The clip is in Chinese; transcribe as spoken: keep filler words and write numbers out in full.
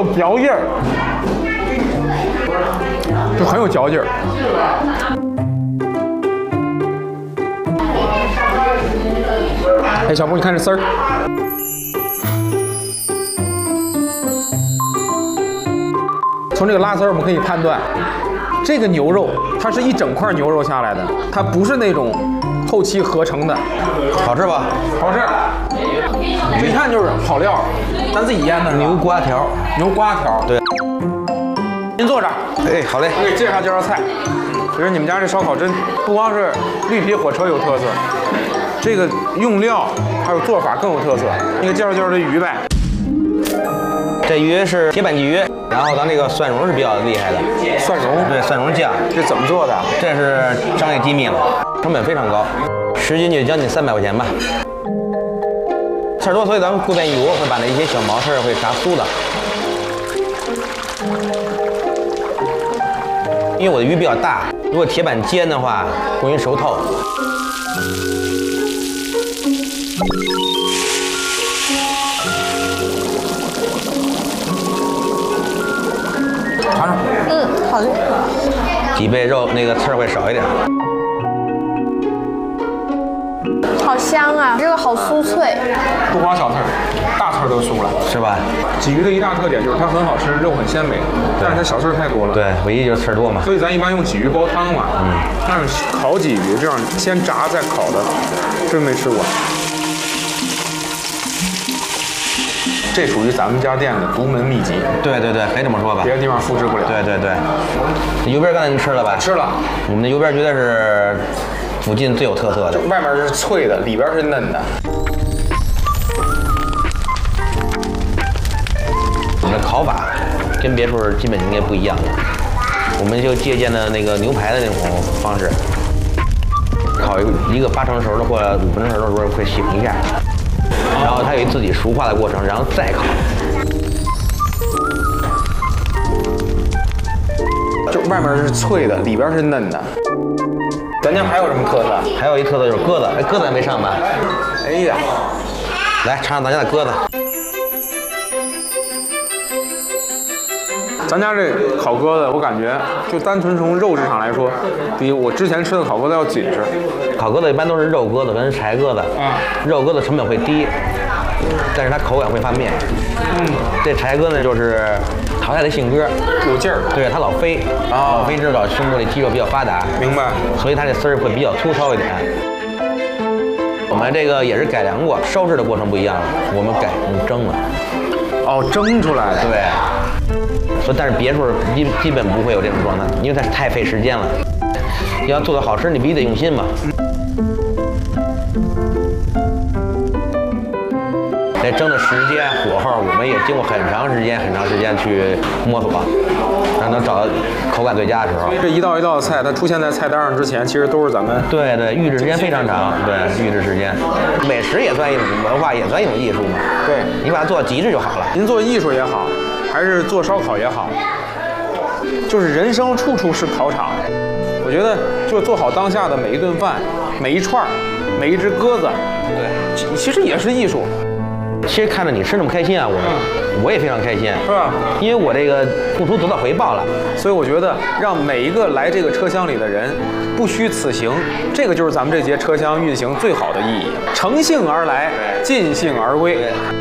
有嚼劲儿，就很有嚼劲儿。哎，小布，你看这丝儿。从这个拉丝儿，我们可以判断，这个牛肉它是一整块牛肉下来的，它不是那种后期合成的。 好吃吧？ 好吃。这一看就是好料，咱自己腌的。 牛刮条， 牛刮条。对。您坐这儿。 哎，好嘞。 我给介绍介绍菜。其实你们家这烧烤真不光是绿皮火车有特色，这个用料还有做法更有特色。你给介绍介绍这鱼呗。 这鱼是铁板鲫鱼，然后咱这个蒜蓉是比较厉害的。 蒜蓉？ 对，蒜蓉酱。 这怎么做的？ 这是商业机密了，成本非常高，十斤就将近三百块钱吧。刺儿多，所以咱们过遍油会把那一些小毛刺儿会炸酥的。因为我的鱼比较大，如果铁板煎的话，容易熟透。 尝尝。 嗯，好的。 脊背肉那个刺儿会少一点。 好香啊，这个好酥脆。 不光小刺儿，大刺儿都酥了， 是吧？ 鲫鱼的一大特点就是它很好吃，肉很鲜美，但是它小刺儿太多了。 对，唯一就是刺儿多嘛。 所以咱一般用鲫鱼煲汤嘛。嗯。但是烤鲫鱼这样先炸再烤的，真没吃过。这属于咱们家店的独门秘籍。 对对对，可以这么说吧。 别的地方复制不了。 对对对。油边刚才您吃了吧？ 吃了。 我们的油边绝对是附近最有特色的。 外面是脆的，里边是嫩的。 我们的烤法跟别处基本应该不一样的，我们就借鉴的那个牛排的那种方式，烤一个一个八成熟的或者五分熟的时候会醒一下。然后它有自己熟化的过程，然后再烤。 就外面是脆的，里边是嫩的。咱家还有什么特色？ 还有一特色就是鸽子，哎，鸽子还没上吧？ 哎呀， 来尝尝咱家的鸽子。 咱家这烤鸽子，我感觉就单纯从肉质上来说，比我之前吃的烤鸽子要紧实。 烤鸽子一般都是肉鸽子跟柴鸽子，啊，肉鸽子成本会低，但是它口感会发面。嗯，这柴鸽呢就是淘汰的信鸽， 有劲儿， 对，它老飞，啊，老飞知道胸部里肌肉比较发达， 明白， 所以它这丝儿会比较粗糙一点。我们这个也是改良过，烧制的过程不一样了，我们改用蒸了。 哦，蒸出来的。 对。所以，但是别处基基本不会有这种状态，因为它太费时间了。要做的好吃，你必须得用心嘛。这蒸的时间、火候，我们也经过很长时间、很长时间去摸索，让能找到口感最佳的时候。 这一道一道的菜，它出现在菜单上之前，其实都是咱们对对预制时间非常长，对预制时间。美食也算一种文化，也算一种艺术嘛。 对， 你把它做到极致就好了。 您做艺术也好，还是做烧烤也好，就是人生处处是考场。我觉得，就做好当下的每一顿饭、每一串、每一只鸽子， 对， 其实也是艺术。 其实看着你吃那么开心啊，我、嗯、我也非常开心， 是吧？ 因为我这个付出得到回报了， 所以我觉得让每一个来这个车厢里的人不虚此行，这个就是咱们这节车厢运行最好的意义。乘兴而来，尽兴而归。